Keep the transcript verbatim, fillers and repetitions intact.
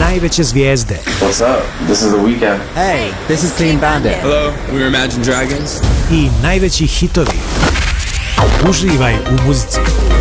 najveće zvijezde. What's up? This is The Weeknd. Hey, this is Clean Bandit. Hello, we're Imagine Dragons. I najveći hitovi. Uživaj u muzici.